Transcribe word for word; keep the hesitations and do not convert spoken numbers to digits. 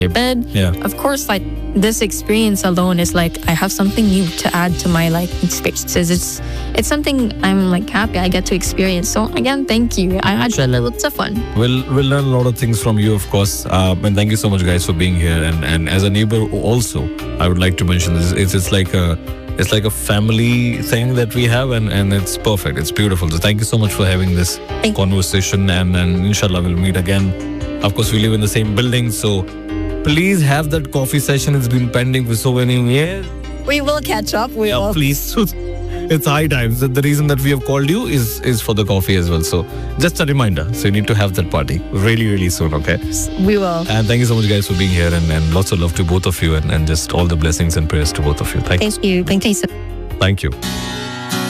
bed. Yeah. Of course, like this experience alone is like I have something new to add to my like experiences. It's it's something I'm like happy I get to experience. So again, thank you. I had really lots of fun. We'll we'll learn a lot of things from you, of course. Um, and thank you so much, guys, for being here. And and as a neighbor, also, I would like to mention this. It's it's like a it's like a family thing that we have, and and it's perfect. It's beautiful. So thank you so much for having this Thank conversation. And and inshallah, we'll meet again. Of course, we live in the same building, so please have that coffee session. It's been pending for so many years. We will catch up. We Yeah, will. please. It's high time. The the reason that we have called you is is for the coffee as well. So just a reminder. So you need to have that party really, really soon, okay? We will. And thank you so much, guys, for being here, and, and lots of love to both of you, and, and just all the blessings and prayers to both of you. Thank, Thank you. Thank you. So thank you.